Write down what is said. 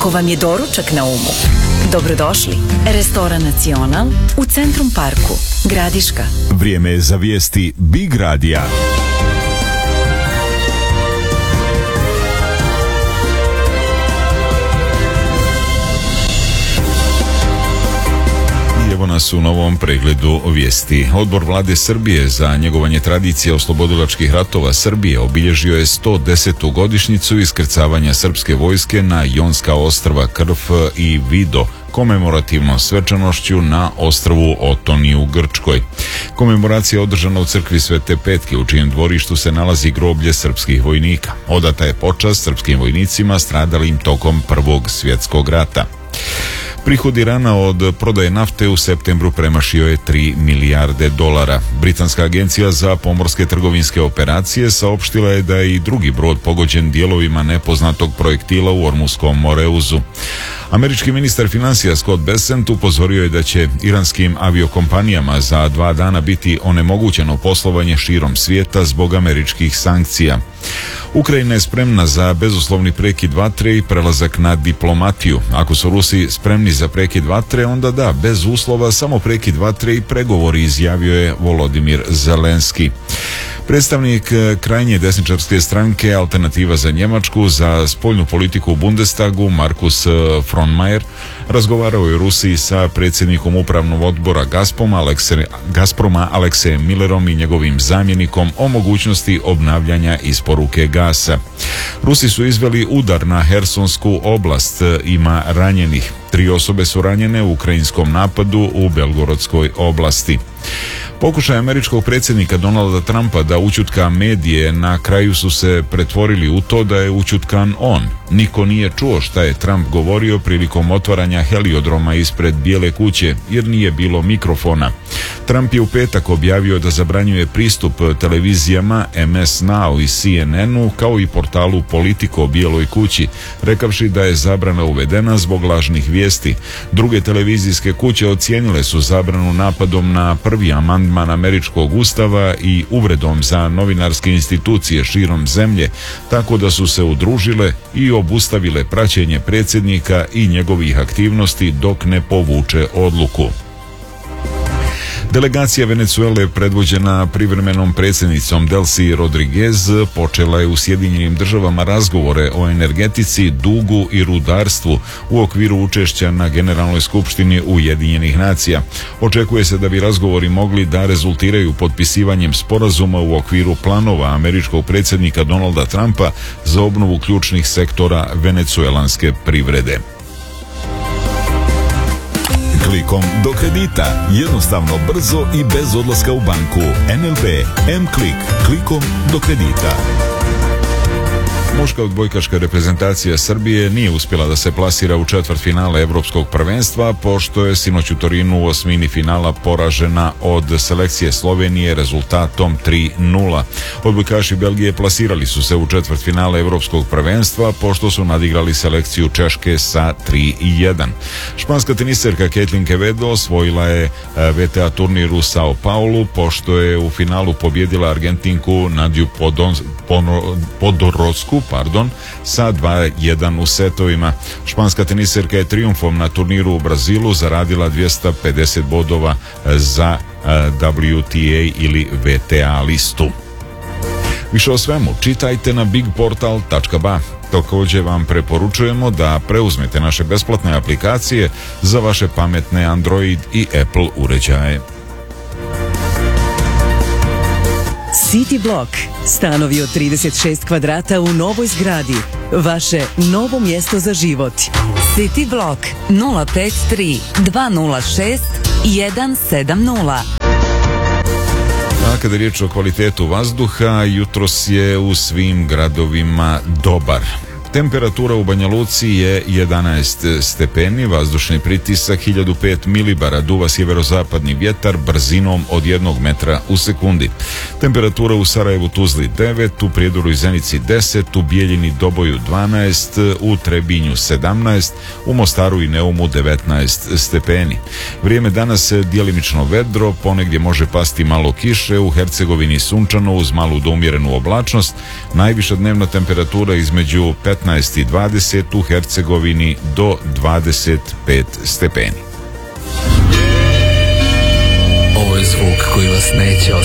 Ako vam je doručak na umu, dobrodošli. Restoran Nacional u Centrum Parku, Gradiška. Vrijeme je za vijesti Big Radija. Evo nas u novom pregledu vijesti. Odbor vlade Srbije za njegovanje tradicije oslobodilačkih ratova Srbije obilježio je 110. godišnjicu iskrcavanja srpske vojske na Jonska ostrva Krf i Vido komemorativnom svečanošću na ostrvu Otoni u Grčkoj. Komemoracija je održana u crkvi Svete Petke, u čijem dvorištu se nalazi groblje srpskih vojnika. Odata je počast srpskim vojnicima stradalim tokom Prvog svjetskog rata. Prihod Irana od prodaje nafte u septembru premašio je 3 milijarde dolara. Britanska agencija za pomorske trgovinske operacije saopštila je da je i drugi brod pogođen dijelovima nepoznatog projektila u Ormuskom moreuzu. Američki ministar financija Scott Bessent upozorio je da će iranskim aviokompanijama za 2 dana biti onemogućeno poslovanje širom svijeta zbog američkih sankcija. Ukrajina je spremna za bezuslovni prekid vatre i prelazak na diplomatiju. Ako su Rusi spremni za prekid vatre, onda da, bez uslova, samo prekid vatre i pregovori, izjavio je Volodimir Zelenski. Predstavnik krajnje desničarske stranke Alternativa za Njemačku za spoljnu politiku u Bundestagu Markus Frohnmayer razgovarao je u Rusiji sa predsjednikom upravnog odbora Gazproma Aleksejem Millerom i njegovim zamjenikom o mogućnosti obnavljanja isporuke gasa. Rusi su izveli udar na Hersonsku oblast, ima ranjenih. 3 osobe su ranjene u ukrajinskom napadu u Belgorodskoj oblasti. Pokušaj američkog predsjednika Donalda Trumpa da ućutka medije na kraju su se pretvorili u to da je ućutkan on. Niko nije čuo šta je Trump govorio prilikom otvaranja heliodroma ispred Bijele kuće, jer nije bilo mikrofona. Trump je u petak objavio da zabranjuje pristup televizijama MS Now i CNN-u kao i portalu Politico o Bijeloj kući, rekavši da je zabrana uvedena zbog lažnih vijesti. Druge televizijske kuće ocijenile su zabranu napadom na prvi amandman američkog ustava i uvredom za novinarske institucije širom zemlje, tako da su se udružile i obustavile praćenje predsjednika i njegovih aktivnosti dok ne povuče odluku. Delegacija Venezuele predvođena privremenom predsjednicom Delcy Rodriguez počela je u Sjedinjenim Državama razgovore o energetici, dugu i rudarstvu u okviru učešća na Generalnoj skupštini Ujedinjenih nacija. Očekuje se da bi razgovori mogli da rezultiraju potpisivanjem sporazuma u okviru planova američkog predsjednika Donalda Trumpa za obnovu ključnih sektora venecuelanske privrede. Klikom do kredita. Jednostavno, brzo i bez odlaska u banku. NLB M-Klik. Klikom do kredita. Muška odbojkaška reprezentacija Srbije nije uspjela da se plasira u četvrtfinale Evropskog prvenstva, pošto je sinoć u Torinu u osmini finala poražena od selekcije Slovenije rezultatom 3:0. Odbojkaši Belgije plasirali su se u četvrtfinale Evropskog prvenstva, pošto su nadigrali selekciju Češke sa 3:1. Španska teniserka Caitlin Quevedo osvojila je VTA turnir u Sao Paulu, pošto je u finalu pobjedila Argentinku Nadiju Podorosku sa 2:1 u setovima. Španska teniserka je trijumfom na turniru u Brazilu zaradila 250 bodova za WTA ili VTA listu. Više o svemu čitajte na bigportal.ba. Također vam preporučujemo da preuzmete naše besplatne aplikacije za vaše pametne Android i Apple uređaje. City Block. Stanovi od 36 kvadrata u novoj zgradi. Vaše novo mjesto za život. City Block 053 206 170. A kada je riječ o kvalitetu vazduha, jutros je u svim gradovima dobar. Temperatura u Banja Luci je 11 stepeni, vazdušni pritisak 1005 milibara, duva sjeverozapadni vjetar brzinom od 1 metra u sekundi. Temperatura u Sarajevu, Tuzli 9, u Prijedoru i Zenici 10, u Bijeljini, Doboju 12, u Trebinju 17, u Mostaru i Neumu 19 stepeni. Vrijeme danas djelimično vedro, ponegdje može pasti malo kiše, u Hercegovini sunčano uz malu do umjerenu oblačnost, najviša dnevna temperatura između 15 19 i 20, u Hercegovini do 25 stepeni. Ovo je zvuk koji vas neće ostaviti